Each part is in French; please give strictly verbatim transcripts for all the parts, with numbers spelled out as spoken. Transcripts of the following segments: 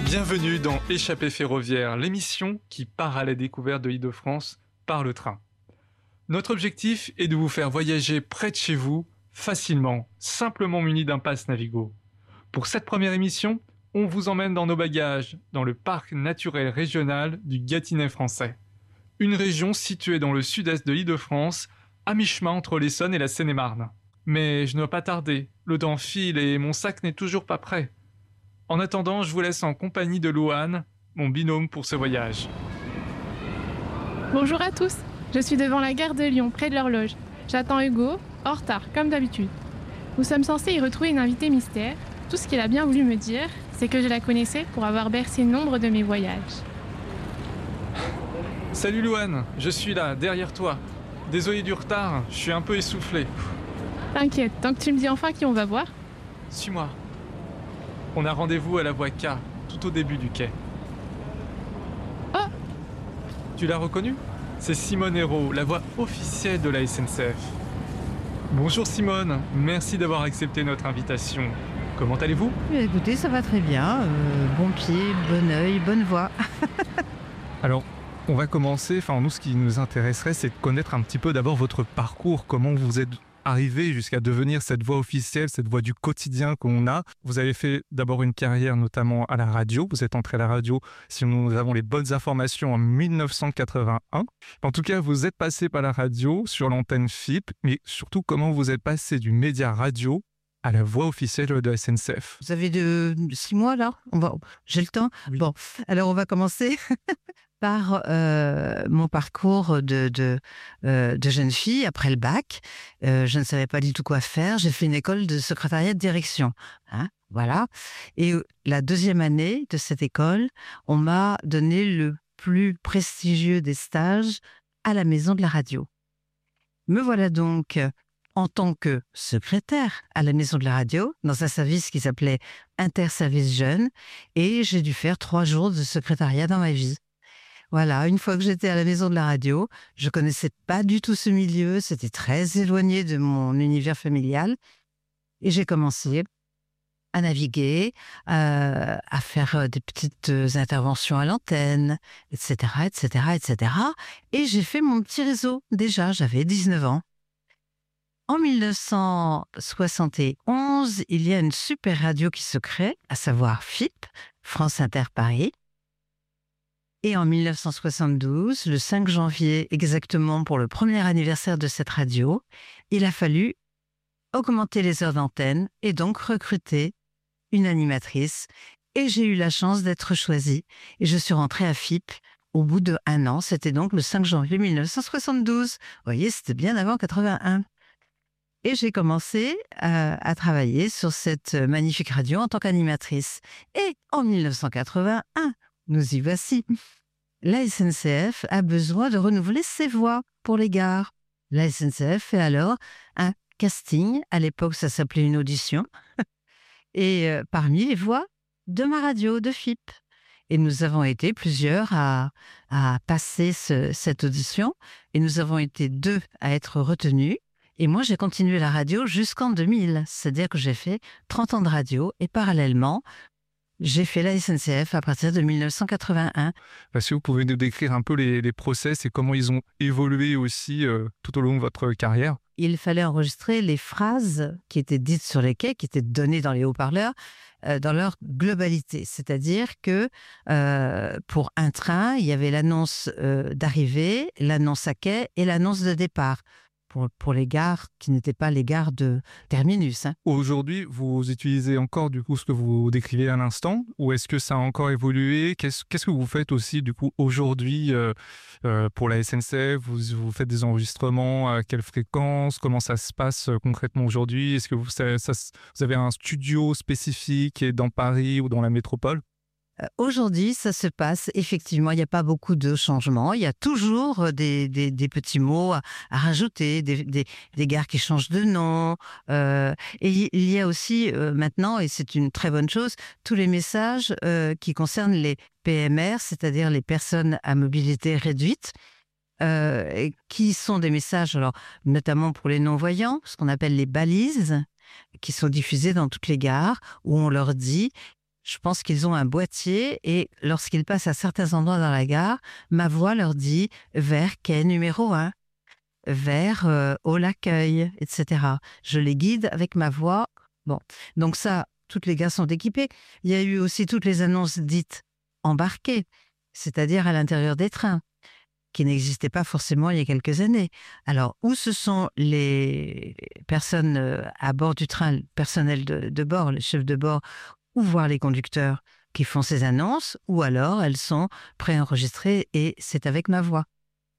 Bienvenue dans Échappée ferroviaire, l'émission qui part à la découverte de l'Île-de-France par le train. Notre objectif est de vous faire voyager près de chez vous, facilement, simplement muni d'un pass Navigo. Pour cette première émission, on vous emmène dans nos bagages, dans le parc naturel régional du Gâtinais français. Une région située dans le sud-est de l'Île-de-France, à mi-chemin entre l'Essonne et la Seine-et-Marne. Mais je ne dois pas tarder, le temps file et mon sac n'est toujours pas prêt. En attendant, je vous laisse en compagnie de Louane, mon binôme pour ce voyage. Bonjour à tous, je suis devant la gare de Lyon, près de l'horloge. J'attends Hugo, en retard, comme d'habitude. Nous sommes censés y retrouver une invitée mystère. Tout ce qu'il a bien voulu me dire, c'est que je la connaissais pour avoir bercé nombre de mes voyages. Salut Louane, je suis là, derrière toi. Désolé du retard, je suis un peu essoufflé. T'inquiète, tant que tu me dis enfin qui on va voir. Suis-moi. On a rendez-vous à la voie K, tout au début du quai. Oh! Tu l'as reconnue? C'est Simone Hérault, la voix officielle de la S N C F. Bonjour Simone, merci d'avoir accepté notre invitation. Comment allez-vous? Écoutez, ça va très bien. Euh, bon pied, bon œil, bonne voix. Alors, on va commencer. Enfin, nous, ce qui nous intéresserait, c'est de connaître un petit peu d'abord votre parcours, comment vous êtes arrivé jusqu'à devenir cette voix officielle, cette voix du quotidien qu'on a. Vous avez fait d'abord une carrière notamment à la radio. Vous êtes entré à la radio, si nous avons les bonnes informations, en dix-neuf cent quatre-vingt-un. En tout cas, vous êtes passé par la radio sur l'antenne F I P, mais surtout comment vous êtes passé du média radio à la voix officielle de la S N C F. Vous avez de six mois là? On va... J'ai le temps? Oui. Bon, alors on va commencer par euh, mon parcours de, de, euh, de jeune fille après le bac. Euh, je ne savais pas du tout quoi faire. J'ai fait une école de secrétariat de direction. Hein, voilà. Et la deuxième année de cette école, on m'a donné le plus prestigieux des stages à la maison de la radio. Me voilà donc en tant que secrétaire à la maison de la radio, dans un service qui s'appelait Interservice Jeunes, et j'ai dû faire trois jours de secrétariat dans ma vie. Voilà, une fois que j'étais à la maison de la radio, je connaissais pas du tout ce milieu, c'était très éloigné de mon univers familial, et j'ai commencé à naviguer, euh, à faire des petites interventions à l'antenne, et cetera, et cetera, et cetera. Et j'ai fait mon petit réseau, déjà, j'avais dix-neuf ans. En dix-neuf cent soixante et onze, il y a une super radio qui se crée, à savoir F I P, France Inter Paris. Et en dix-neuf cent soixante-douze, le cinq janvier exactement pour le premier anniversaire de cette radio, il a fallu augmenter les heures d'antenne et donc recruter une animatrice. Et j'ai eu la chance d'être choisie. Et je suis rentrée à F I P au bout d'un an. C'était donc le cinq janvier mille neuf cent soixante-douze. Vous voyez, c'était bien avant quatre-vingt-un. Et j'ai commencé à, à travailler sur cette magnifique radio en tant qu'animatrice. Et en dix-neuf cent quatre-vingt-un, nous y voici. La S N C F a besoin de renouveler ses voix pour les gares. La S N C F fait alors un casting. À l'époque, ça s'appelait une audition. Et euh, parmi les voix de ma radio, de F I P. Et nous avons été plusieurs à, à passer ce, cette audition. Et nous avons été deux à être retenus. Et moi, j'ai continué la radio jusqu'en deux mille. C'est-à-dire que j'ai fait trente ans de radio. Et parallèlement, j'ai fait la S N C F à partir de dix-neuf cent quatre-vingt-un. Est-ce que vous pouvez nous décrire un peu les, les process et comment ils ont évolué aussi euh, tout au long de votre carrière? Il fallait enregistrer les phrases qui étaient dites sur les quais, qui étaient données dans les haut-parleurs, euh, dans leur globalité. C'est-à-dire que euh, pour un train, il y avait l'annonce euh, d'arrivée, l'annonce à quai et l'annonce de départ. Pour, pour les gares qui n'étaient pas les gares de terminus. Hein. Aujourd'hui, vous utilisez encore du coup ce que vous décrivez à l'instant, ou est-ce que ça a encore évolué? Qu'est-ce, qu'est-ce que vous faites aussi du coup aujourd'hui euh, euh, pour la S N C F? vous, vous faites des enregistrements à quelle fréquence? Comment ça se passe euh, concrètement aujourd'hui? Est-ce que vous, ça, ça, vous avez un studio spécifique dans Paris ou dans la métropole? Aujourd'hui, ça se passe, effectivement, il n'y a pas beaucoup de changements. Il y a toujours des, des, des petits mots à, à rajouter, des, des, des gares qui changent de nom. Euh, et il y a aussi euh, maintenant, et c'est une très bonne chose, tous les messages euh, qui concernent les P M R, c'est-à-dire les personnes à mobilité réduite. Euh, qui sont des messages, alors, notamment pour les non-voyants, ce qu'on appelle les balises, qui sont diffusées dans toutes les gares, où on leur dit Je pense qu'ils ont un boîtier et lorsqu'ils passent à certains endroits dans la gare, ma voix leur dit vers quai numéro un, vers euh, hall accueil, et cetera. Je les guide avec ma voix. Bon, donc ça, toutes les gares sont équipées. Il y a eu aussi toutes les annonces dites embarquées, c'est-à-dire à l'intérieur des trains, qui n'existaient pas forcément il y a quelques années. Alors, où ce sont les personnes euh, à bord du train, le personnel de, de bord, les chefs de bord, ou voir les conducteurs qui font ces annonces, ou alors elles sont préenregistrées et c'est avec ma voix.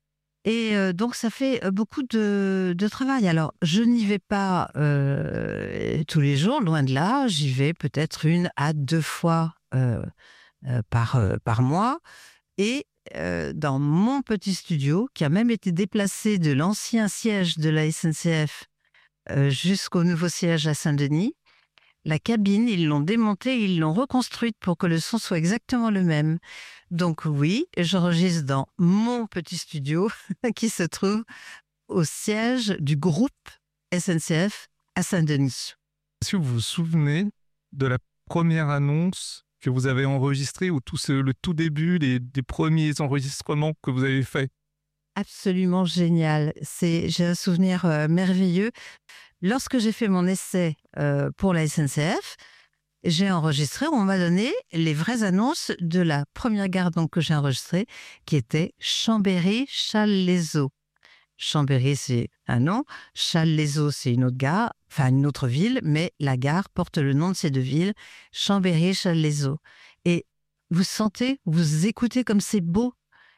Et euh, donc, ça fait euh, beaucoup de, de travail. Alors, je n'y vais pas euh, tous les jours, loin de là. J'y vais peut-être une à deux fois euh, euh, par, euh, par mois. Et euh, dans mon petit studio, qui a même été déplacé de l'ancien siège de la S N C F euh, jusqu'au nouveau siège à Saint-Denis, la cabine, ils l'ont démontée, ils l'ont reconstruite pour que le son soit exactement le même. Donc oui, j'enregistre dans mon petit studio qui se trouve au siège du groupe S N C F à Saint-Denis. Est-ce que vous vous souvenez de la première annonce que vous avez enregistrée ou tout ce, le tout début des, des premiers enregistrements que vous avez faits? Absolument génial. C'est, j'ai un souvenir euh, merveilleux. Lorsque j'ai fait mon essai euh, pour la S N C F, j'ai enregistré, on m'a donné les vraies annonces de la première gare donc, que j'ai enregistrée, qui était Chambéry-Challes-les-Eaux. Chambéry, c'est un nom. Challes-les-Eaux, c'est une autre gare, enfin une autre ville, mais la gare porte le nom de ces deux villes, Chambéry-Challes-les-Eaux. Et vous sentez, vous écoutez comme c'est beau.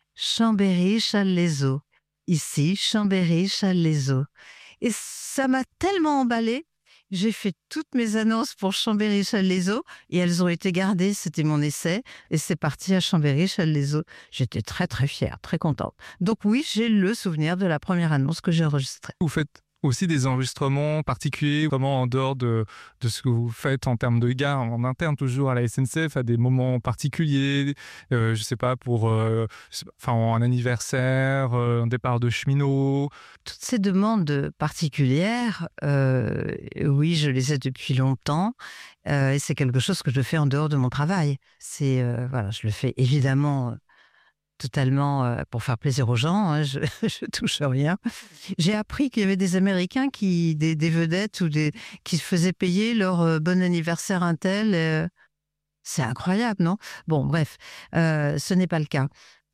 Chambéry-Challes-les-Eaux. Ici, Chambéry-Challes-les-Eaux. Et ça m'a tellement emballée. J'ai fait toutes mes annonces pour Chambéry-Challes-les-Eaux et elles ont été gardées. C'était mon essai et c'est parti à Chambéry-Challes-les-Eaux. J'étais très, très fière, très contente. Donc oui, j'ai le souvenir de la première annonce que j'ai enregistrée. Vous faites aussi des enregistrements particuliers, vraiment en dehors de, de ce que vous faites en termes de gare, en interne toujours à la S N C F, à des moments particuliers, euh, je sais pas, pour euh, enfin, un anniversaire, euh, un départ de cheminot. Toutes ces demandes particulières, euh, oui, je les ai depuis longtemps euh, et c'est quelque chose que je fais en dehors de mon travail. C'est, euh, voilà, je le fais évidemment totalement euh, pour faire plaisir aux gens, hein, je, je touche à rien. J'ai appris qu'il y avait des Américains, qui, des, des vedettes ou des, qui se faisaient payer leur euh, bon anniversaire un tel. Euh, c'est incroyable, non? Bon, bref, euh, ce n'est pas le cas.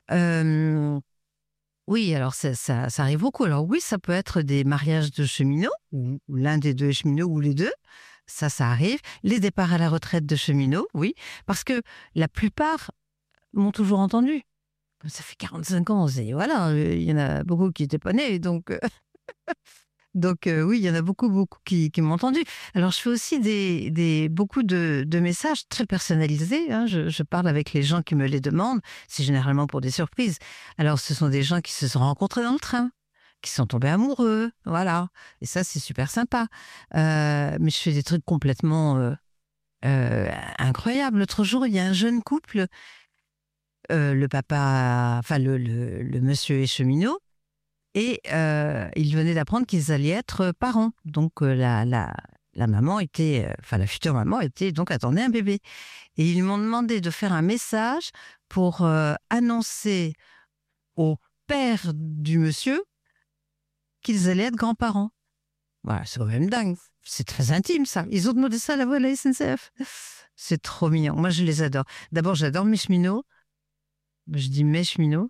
Euh, oui, alors ça, ça, ça arrive beaucoup. Alors oui, ça peut être des mariages de cheminots, ou, ou l'un des deux est cheminot, ou les deux. Ça, ça arrive. Les départs à la retraite de cheminots, oui, parce que la plupart m'ont toujours entendu. Ça fait quarante-cinq ans, et voilà, il y en a beaucoup qui n'étaient pas nés, donc, euh, donc euh, oui, il y en a beaucoup, beaucoup qui, qui m'ont entendu. Alors, je fais aussi des, des, beaucoup de, de messages très personnalisés, hein. je, je parle avec les gens qui me les demandent, c'est généralement pour des surprises. Alors, ce sont des gens qui se sont rencontrés dans le train, qui sont tombés amoureux, voilà, et ça, c'est super sympa. Euh, mais je fais des trucs complètement euh, euh, incroyables. L'autre jour, il y a un jeune couple. Euh, le papa, enfin le, le, le monsieur est cheminot et euh, il venait d'apprendre qu'ils allaient être parents. Donc euh, la, la, la maman était, enfin euh, la future maman était donc attendait un bébé. Et ils m'ont demandé de faire un message pour euh, annoncer au père du monsieur qu'ils allaient être grands-parents. Voilà, c'est quand même dingue. C'est très intime ça. Ils ont demandé ça à la voix de la S N C F. C'est trop mignon. Moi je les adore. D'abord j'adore mes cheminots. Je dis mes cheminots.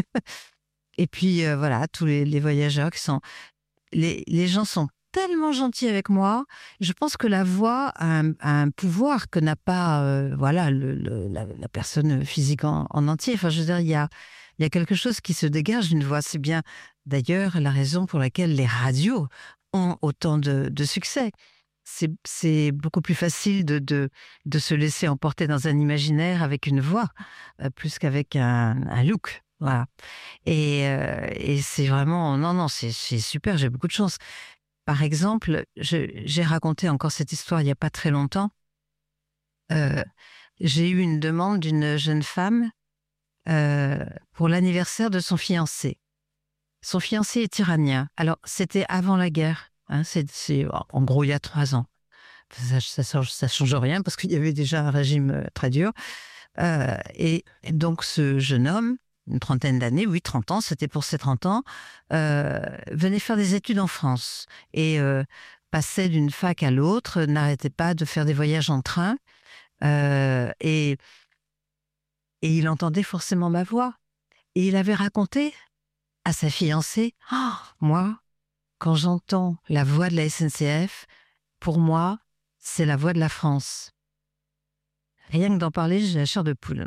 Et puis, euh, voilà, tous les, les voyageurs qui sont... Les, les gens sont tellement gentils avec moi. Je pense que la voix a un, a un pouvoir que n'a pas euh, voilà, le, le, la, la personne physique en, en entier. Enfin, je veux dire, il y a, il y a quelque chose qui se dégage d'une voix. C'est bien, d'ailleurs, la raison pour laquelle les radios ont autant de, de succès. C'est, c'est beaucoup plus facile de, de, de se laisser emporter dans un imaginaire avec une voix, euh, plus qu'avec un, un look. Voilà. Et, euh, et c'est vraiment... Non, non, c'est, c'est super, j'ai beaucoup de chance. Par exemple, je, j'ai raconté encore cette histoire il n'y a pas très longtemps. Euh, j'ai eu une demande d'une jeune femme euh, pour l'anniversaire de son fiancé. Son fiancé est iranien. Alors, c'était avant la guerre. Hein, c'est, c'est, en gros, il y a trois ans. Ça, ça, change, ça change rien parce qu'il y avait déjà un régime très dur. Euh, et, et donc, ce jeune homme, une trentaine d'années, oui, trente ans, c'était pour ses trente ans, euh, venait faire des études en France et euh, passait d'une fac à l'autre, n'arrêtait pas de faire des voyages en train. Euh, et, et il entendait forcément ma voix. Et il avait raconté à sa fiancée, oh, moi, quand j'entends la voix de la S N C F, pour moi, c'est la voix de la France. Rien que d'en parler, j'ai la chair de poule.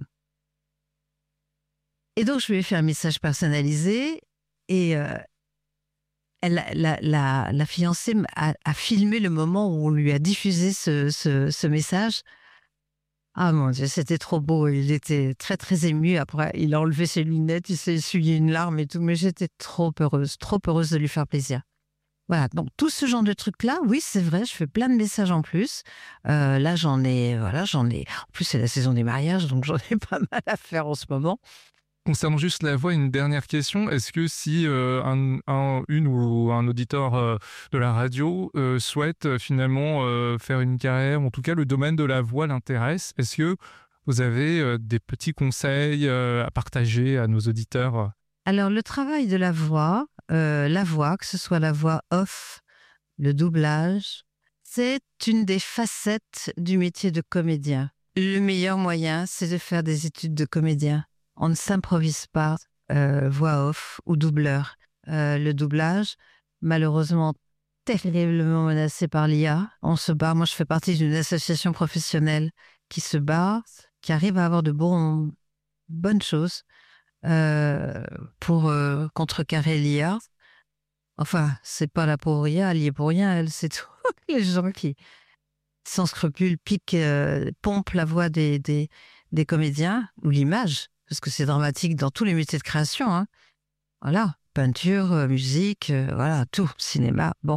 Et donc, je lui ai fait un message personnalisé et euh, elle, la, la, la fiancée a, a filmé le moment où on lui a diffusé ce, ce, ce message. Ah mon Dieu, c'était trop beau. Il était très, très ému. Après, il a enlevé ses lunettes, il s'est essuyé une larme et tout. Mais j'étais trop heureuse, trop heureuse de lui faire plaisir. Voilà, donc tout ce genre de trucs-là, oui, c'est vrai, je fais plein de messages en plus. Euh, là, j'en ai, voilà, j'en ai. En plus, c'est la saison des mariages, donc j'en ai pas mal à faire en ce moment. Concernant juste la voix, une dernière question. Est-ce que si euh, un, un, une ou un auditeur euh, de la radio euh, souhaite euh, finalement euh, faire une carrière, en tout cas le domaine de la voix l'intéresse, est-ce que vous avez euh, des petits conseils euh, à partager à nos auditeurs? Alors, le travail de la voix, euh, la voix, que ce soit la voix off, le doublage, c'est une des facettes du métier de comédien. Le meilleur moyen, c'est de faire des études de comédien. On ne s'improvise pas euh, voix off ou doubleur. Euh, le doublage, malheureusement, terriblement menacé par l'I A. On se bat. Moi, je fais partie d'une association professionnelle qui se bat, qui arrive à avoir de bons, bonnes choses euh, pour euh, contrecarrer l'I A. Enfin, c'est pas la pauvre I A, elle y est pour rien, elle, c'est tous les gens qui, sans scrupule, piquent, euh, pompent la voix des, des, des comédiens ou l'image. Parce que c'est dramatique dans tous les métiers de création. Hein. Voilà, peinture, euh, musique, euh, voilà, tout, cinéma, bon.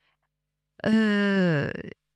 Euh,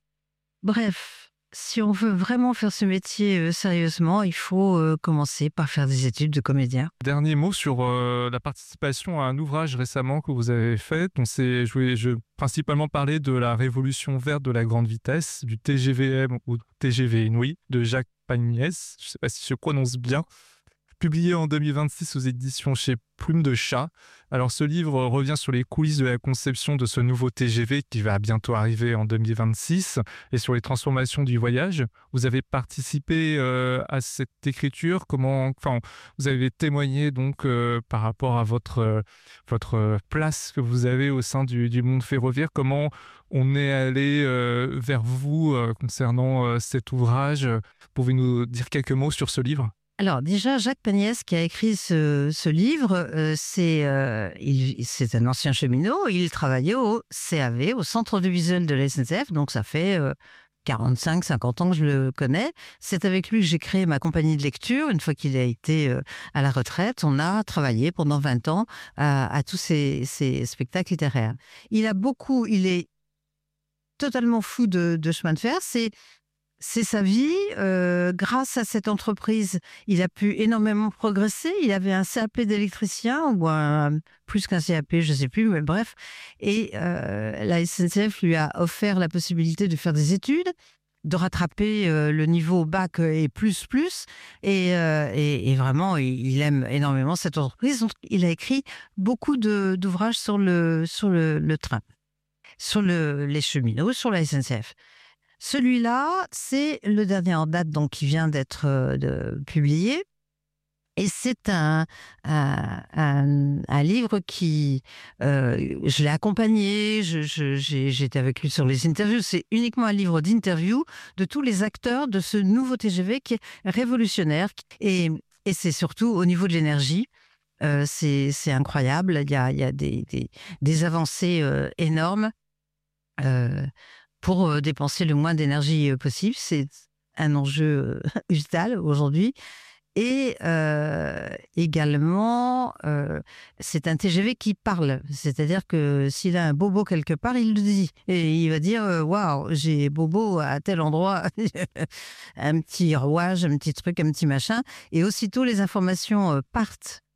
bref, si on veut vraiment faire ce métier euh, sérieusement, il faut euh, commencer par faire des études de comédien. Dernier mot sur euh, la participation à un ouvrage récemment que vous avez fait. On s'est, je voulais je, principalement parler de la révolution verte de la grande vitesse, du T G V M ou T G V Inouï de Jacques Pagnès. Je ne sais pas si je prononce bien. Publié en deux mille vingt-six aux éditions chez Plume de Chat. Alors ce livre revient sur les coulisses de la conception de ce nouveau T G V qui va bientôt arriver en deux mille vingt-six et sur les transformations du voyage. Vous avez participé euh, à cette écriture. Comment, enfin, vous avez témoigné donc euh, par rapport à votre euh, votre place que vous avez au sein du, du monde ferroviaire. Comment on est allé euh, vers vous euh, concernant euh, cet ouvrage. Pouvez-vous nous dire quelques mots sur ce livre? Alors déjà, Jacques Pagnès qui a écrit ce, ce livre, euh, c'est, euh, il, c'est un ancien cheminot, il travaillait au C A V, au Centre audiovisuel de la S N C F, donc ça fait euh, quarante-cinq cinquante ans que je le connais. C'est avec lui que j'ai créé ma compagnie de lecture. Une fois qu'il a été euh, à la retraite, on a travaillé pendant vingt ans à, à tous ces, ces spectacles littéraires. Il a beaucoup, il est totalement fou de, de chemin de fer, c'est... C'est sa vie. Euh, grâce à cette entreprise, il a pu énormément progresser. Il avait un C A P d'électricien, ou un, plus qu'un C A P, je ne sais plus, mais bref. Et euh, la S N C F lui a offert la possibilité de faire des études, de rattraper euh, le niveau bac et plus, plus. Et, euh, et, et vraiment, il aime énormément cette entreprise. Donc, il a écrit beaucoup de, d'ouvrages sur le, sur le, le train, sur le, les cheminots, sur la S N C F. Celui-là, c'est le dernier en date, donc qui vient d'être euh, de, publié. Et c'est un, un, un, un livre qui... Euh, je l'ai accompagné, je, je, j'ai, j'étais avec lui sur les interviews. C'est uniquement un livre d'interview de tous les acteurs de ce nouveau T G V qui est révolutionnaire. Et, et c'est surtout au niveau de l'énergie. Euh, c'est, c'est incroyable. Il y a, il y a des, des, des avancées euh, énormes. Euh, pour dépenser le moins d'énergie possible. C'est un enjeu vital aujourd'hui. Et euh, également, euh, c'est un T G V qui parle. C'est-à-dire que s'il a un bobo quelque part, il le dit. Et il va dire « Waouh, j'ai bobo à tel endroit. » Un petit rouage, un petit truc, un petit machin. Et aussitôt, les informations partent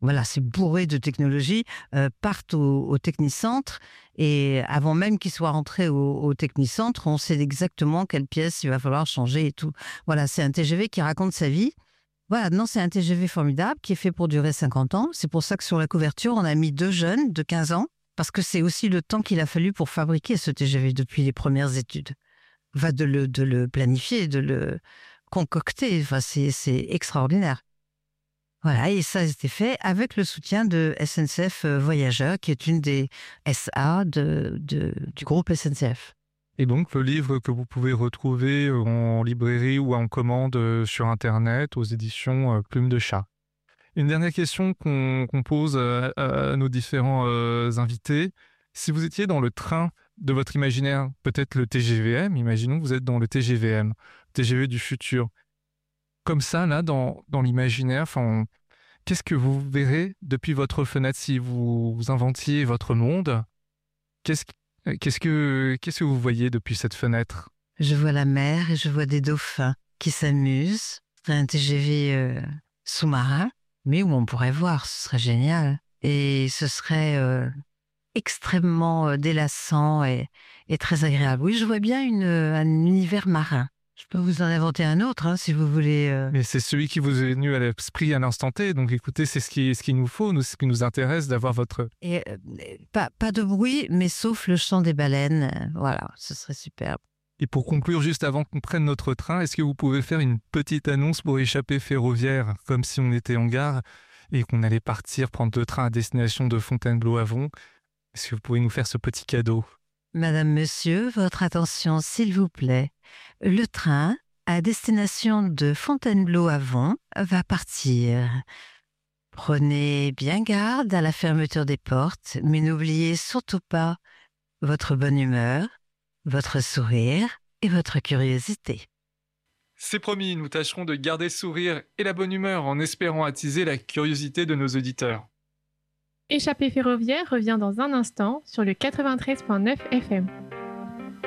voilà, c'est bourré de technologie, euh, partent au, au technicentre. Et avant même qu'ils soient rentrés au, au technicentre, on sait exactement quelle pièce il va falloir changer et tout. Voilà, c'est un T G V qui raconte sa vie. Voilà, non, c'est un T G V formidable qui est fait pour durer cinquante ans. C'est pour ça que sur la couverture, on a mis deux jeunes de quinze ans, parce que c'est aussi le temps qu'il a fallu pour fabriquer ce T G V depuis les premières études. Va de le, de le planifier, de le concocter. Enfin, c'est, c'est extraordinaire. Voilà, et ça a été fait avec le soutien de S N C F Voyageurs, qui est une des S A de, de, du groupe S N C F. Et donc, le livre que vous pouvez retrouver en librairie ou en commande sur Internet aux éditions Plume de Chat. Une dernière question qu'on, qu'on pose à, à nos différents euh, invités. Si vous étiez dans le train de votre imaginaire, peut-être le T G V M, imaginons que vous êtes dans le T G V M, T G V du futur. Comme ça, là, dans, dans l'imaginaire, enfin, qu'est-ce que vous verrez depuis votre fenêtre si vous, vous inventiez votre monde? Qu'est-ce, qu'est-ce, que, qu'est-ce que vous voyez depuis cette fenêtre? Je vois la mer et je vois des dauphins qui s'amusent. C'est un T G V euh, sous-marin, mais où on pourrait voir, ce serait génial. Et ce serait euh, extrêmement euh, délassant et, et très agréable. Oui, je vois bien une, un univers marin. Je peux vous en inventer un autre, hein, si vous voulez. Euh... Mais c'est celui qui vous est venu à l'esprit à l'instant T. Donc écoutez, c'est ce qui, ce qu'il nous faut, nous, ce qui nous intéresse d'avoir votre... Et, euh, pas, pas de bruit, mais sauf le chant des baleines. Euh, voilà, ce serait superbe. Et pour conclure, juste avant qu'on prenne notre train, est-ce que vous pouvez faire une petite annonce pour échapper ferroviaire, comme si on était en gare et qu'on allait partir prendre le train à destination de Fontainebleau-Avon? Est-ce que vous pouvez nous faire ce petit cadeau? Madame, monsieur, votre attention, s'il vous plaît. Le train à destination de Fontainebleau-Avon va partir. Prenez bien garde à la fermeture des portes, mais n'oubliez surtout pas votre bonne humeur, votre sourire et votre curiosité. C'est promis, nous tâcherons de garder le sourire et la bonne humeur en espérant attiser la curiosité de nos auditeurs. Échappée ferroviaire revient dans un instant sur le quatre-vingt-treize virgule neuf F M.